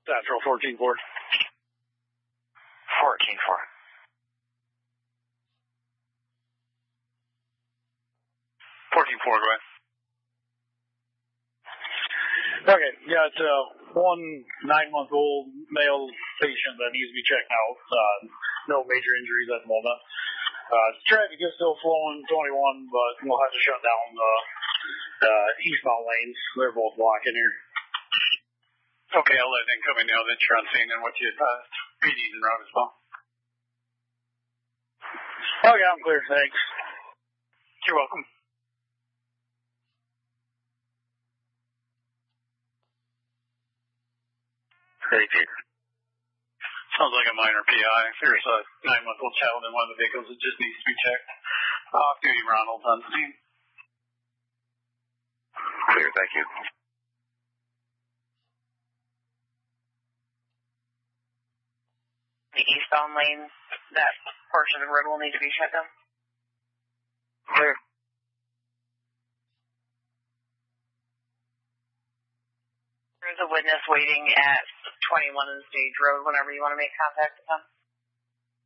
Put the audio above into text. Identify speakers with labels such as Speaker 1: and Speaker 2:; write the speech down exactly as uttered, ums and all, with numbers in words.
Speaker 1: Central fourteen four.
Speaker 2: fourteen four.
Speaker 3: fourteen four, go ahead.
Speaker 1: Okay, got uh, one nine-month-old male patient that needs to be checked out. Uh, no major injuries at the moment. Uh, traffic is still flowing twenty-one, but we'll have to shut down the uh, eastbound lanes. They're both blocking here.
Speaker 3: Okay, I'll let incoming know that you're on scene and what you advised. P D's en route as well.
Speaker 1: Okay, I'm clear, thanks.
Speaker 3: You're welcome.
Speaker 2: Thank you.
Speaker 3: Sounds like a minor P I. There's a nine-month-old child in one of the vehicles that just needs to be checked. Off-duty Ronald on scene.
Speaker 2: Clear, thank you.
Speaker 4: The eastbound lane, that portion of the road will need to be shut down.
Speaker 2: Clear.
Speaker 4: There's a witness waiting at twenty-one in Stage Road whenever you want to make contact with them.